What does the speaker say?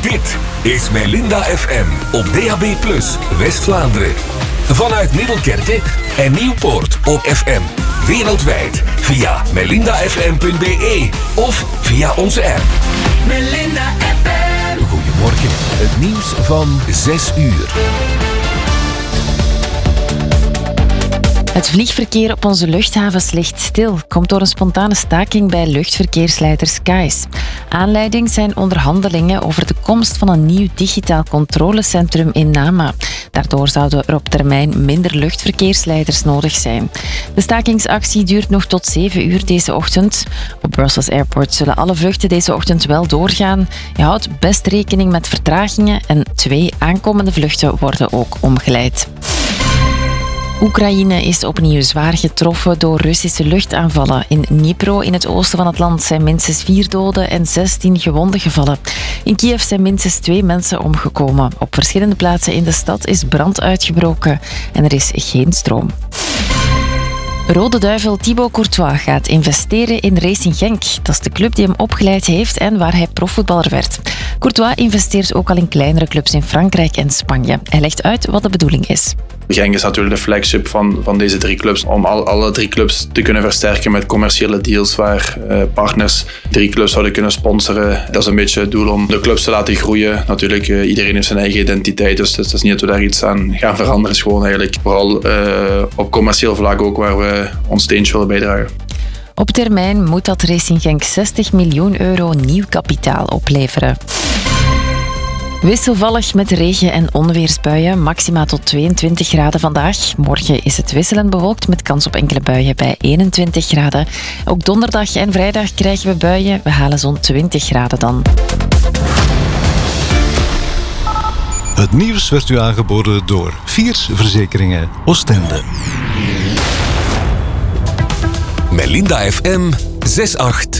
Dit is Melinda FM op DAB+, West-Vlaanderen. Vanuit Middelkerke en Nieuwpoort op FM. Wereldwijd via melindafm.be of via onze app. Melinda FM. Goedemorgen, het nieuws van 6 uur. Het vliegverkeer op onze luchthavens ligt stil. Komt door een spontane staking bij luchtverkeersleider Skies. Aanleiding zijn onderhandelingen over de komst van een nieuw digitaal controlecentrum in Nama. Daardoor zouden er op termijn minder luchtverkeersleiders nodig zijn. De stakingsactie duurt nog tot 7 uur deze ochtend. Op Brussels Airport zullen alle vluchten deze ochtend wel doorgaan. Je houdt best rekening met vertragingen en 2 aankomende vluchten worden ook omgeleid. Oekraïne is opnieuw zwaar getroffen door Russische luchtaanvallen. In Dnipro, in het oosten van het land, zijn minstens 4 doden en 16 gewonden gevallen. In Kiev zijn minstens 2 mensen omgekomen. Op verschillende plaatsen in de stad is brand uitgebroken en er is geen stroom. Rode Duivel Thibaut Courtois gaat investeren in Racing Genk. Dat is de club die hem opgeleid heeft en waar hij profvoetballer werd. Courtois investeert ook al in kleinere clubs in Frankrijk en Spanje. Hij legt uit wat de bedoeling is. Genk is natuurlijk de flagship van deze 3 clubs. Om alle 3 clubs te kunnen versterken met commerciële deals waar partners 3 clubs zouden kunnen sponsoren. Dat is een beetje het doel om de clubs te laten groeien. Natuurlijk, iedereen heeft zijn eigen identiteit, dus het is niet dat we daar iets aan gaan veranderen. Het is gewoon eigenlijk vooral op commercieel vlak ook waar we ons steentje willen bijdragen. Op termijn moet dat Racing Genk 60 miljoen euro nieuw kapitaal opleveren. Wisselvallig met regen- en onweersbuien, maxima tot 22 graden vandaag. Morgen is het wisselend bewolkt met kans op enkele buien bij 21 graden. Ook donderdag en vrijdag krijgen we buien. We halen zo'n 20 graden dan. Het nieuws werd u aangeboden door Viers Verzekeringen Oostende. Melinda FM 68.